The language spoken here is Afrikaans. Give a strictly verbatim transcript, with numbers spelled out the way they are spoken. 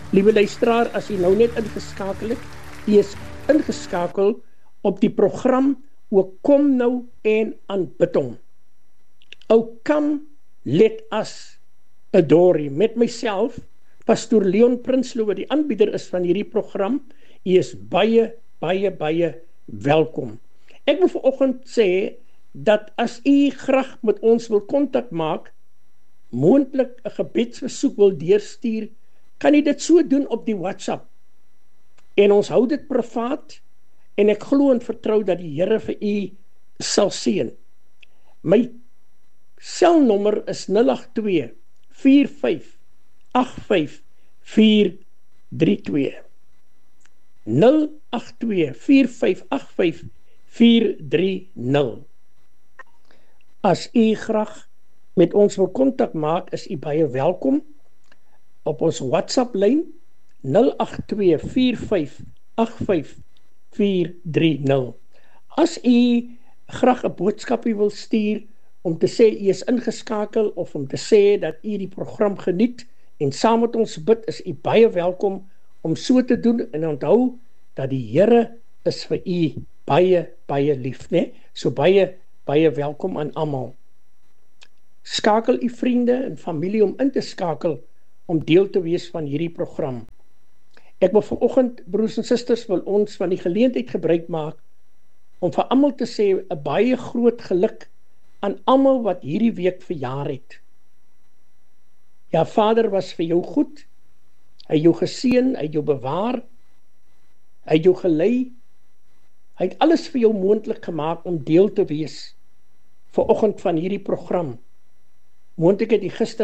Liewe luisteraar, as jy nou net ingeskakel het, jy is ingeskakel op die program O Kom Nou en Aanbid Hom. O Come, Let Us Adore Him. Met myself, Pastoor Leon Prinsloo, wat die aanbieder is van hierdie program. Hy is baie, baie, baie welkom. Ek wil vanoggend sê, dat as u graag met ons wil kontak maak, moontlik 'n gebedsversoek wil deurstuur, kan jy dit so doen op die WhatsApp. En ons hou dit privaat, en ek glo en vertrou dat die Here vir u sal seën. My selnommer is nul agt twee, vier vyf agt vyf, vier drie twee. nul agt twee, vier vyf agt vyf, vier drie nul. As u graag met ons wil kontak maak, is u baie welkom op ons WhatsApp-lyn nul agt twee, vier vyf agt vyf, vier drie nul. As u graag 'n boodskapie wil stuur om te sê u is ingeskakel of om te sê dat u die program geniet en saam met ons bid, is u baie welkom om so te doen, en onthou dat die Here is vir u baie, baie lief, né? So baie, baie welkom aan almal. Skakel u vriende en familie om in te skakel om deel te wees van hierdie program. Ek wil vanoggend, broers en susters, wil ons van die geleentheid gebruik maak om vir almal te sê 'n baie groot geluk aan almal wat hierdie week verjaar het. Ja, Vader was vir jou goed, hy het jou geseën, hy het jou bewaar, hy het jou gelei, hy het alles vir jou moontlik gemaak om deel te wees vanoggend van hierdie program. Moontlik het jy gister